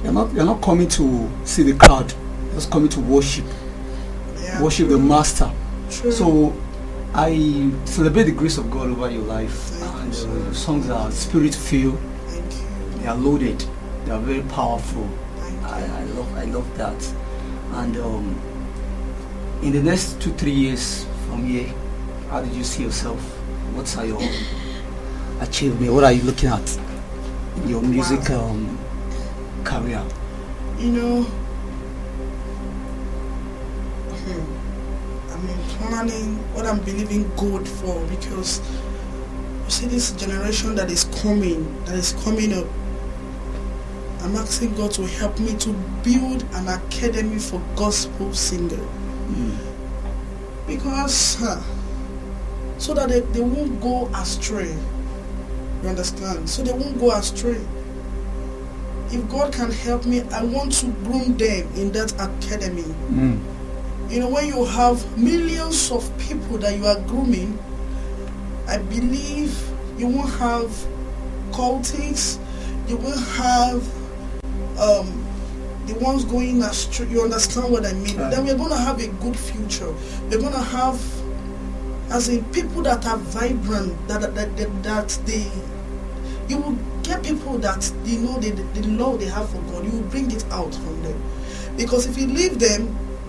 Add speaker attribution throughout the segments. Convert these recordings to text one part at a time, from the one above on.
Speaker 1: You're not coming to see the crowd. You're just coming to worship.
Speaker 2: Yeah,
Speaker 1: Worship
Speaker 2: true.
Speaker 1: the Master.
Speaker 2: True.
Speaker 1: So I celebrate the grace of God over your life.
Speaker 2: Thank
Speaker 1: And
Speaker 2: you,
Speaker 1: the
Speaker 2: sir.
Speaker 1: songs are spirit-filled.
Speaker 2: Thank you.
Speaker 1: They are loaded. They are very powerful.
Speaker 2: Thank you.
Speaker 1: I love that. And in the next 2-3 years from here, how did you see yourself? What are your achievements? What are you looking at in your music career?
Speaker 2: You know, planning what I'm believing God for, because you see this generation that is coming up. I'm asking God to help me to build an academy for gospel singer. Because so that they won't go astray. You understand? So they won't go astray. If God can help me, I want to groom them in that academy. You know, when you have millions of people that you are grooming, I believe you won't have cultists, you will have the ones going astray. You understand what I mean? Then we're going to have a good future. We're going to have, as in, people that are vibrant, that they, you will get people that they know the love they have for God. You will bring it out from them. Because if you leave them,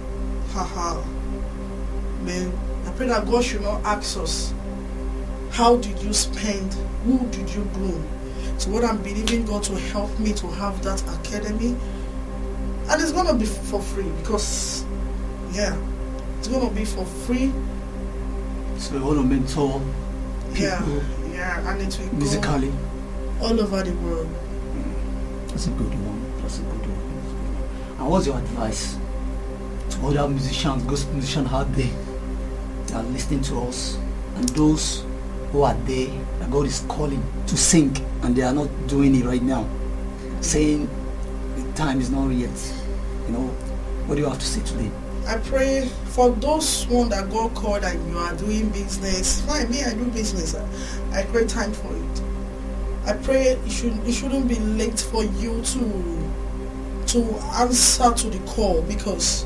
Speaker 2: man, I pray that God should not ask us, how did you spend? Who did you groom? So what I'm believing God to help me to have that academy, and it's gonna be for free, because it's gonna be for free.
Speaker 1: So you want to mentor people
Speaker 2: and it will
Speaker 1: musically
Speaker 2: go all over the world.
Speaker 1: That's a good one. And what's your advice to other musicians, gospel musicians out there that are listening to us, and those who are there that God is calling to sing and they are not doing it right now, saying the time is not yet? You know, what do you have to say to them?
Speaker 2: I pray for those one that God called and you are doing business. Fine, me, I do business. I create time for it. I pray it shouldn't be late for you to answer to the call, because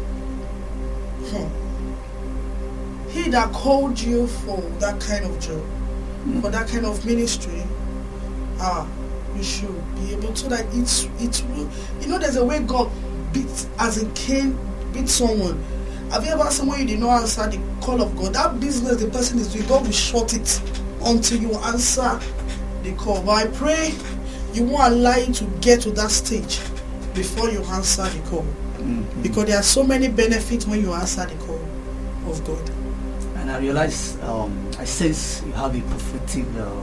Speaker 2: He that called you for that kind of job, for that kind of ministry, you should be able to, that it will. You know, there's a way God beats, as in Cain beat someone. Have you ever asked someone you did not answer the call of God? That business the person is doing, God will shut it until you answer the call. But I pray you won't allow it to get to that stage before you answer the call. Because there are so many benefits when you answer the call of God.
Speaker 1: And I realize, I sense you have a prophetic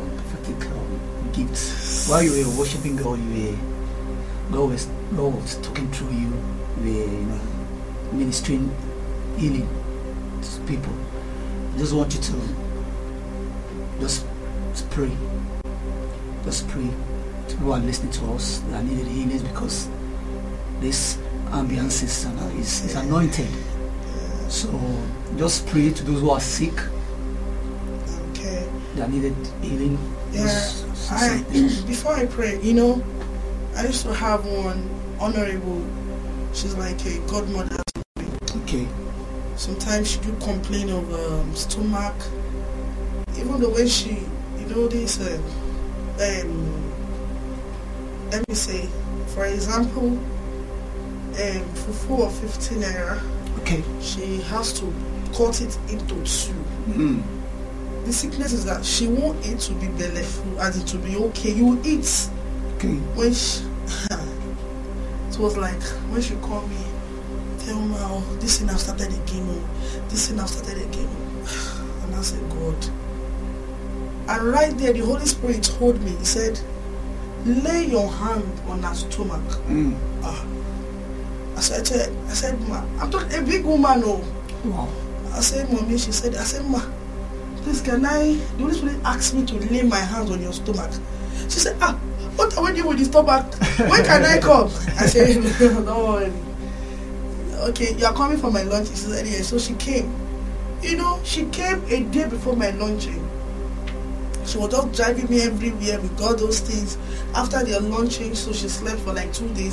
Speaker 1: gift. While you were worshiping God, God was talking through you. You were, ministering healing to people. I just want you to just pray. Just pray to people who are listening to us that needed healing, because this ambience is anointed. So just pray to those who are sick.
Speaker 2: Okay.
Speaker 1: That needed healing.
Speaker 2: Before I pray, I used to have one honorable. She's like a godmother to me.
Speaker 1: Okay.
Speaker 2: Sometimes she do complain of stomach. Even the way she, this, let me say, for example, fufu of 15 naira.
Speaker 1: Okay.
Speaker 2: She has to cut it into two. The sickness is that she won't eat to be bellyful, as it to be okay. You eat.
Speaker 1: Okay.
Speaker 2: When she, it was like when she called me, tell me, this thing I've started again. And I said, God. And right there, the Holy Spirit told me, He said, lay your hand on her stomach. I said, ma, I'm talking a big woman,
Speaker 1: Wow.
Speaker 2: I said, mommy, I said, ma, please can I, the Holy Spirit asked me to lay my hands on your stomach. She said, what are we doing with the stomach? When can I come? I said, don't worry. Okay, you are coming for my lunch. She said, yeah. So she came. She came a day before my launching. She was just driving me everywhere with all those things. After their launching, so she slept for like 2 days.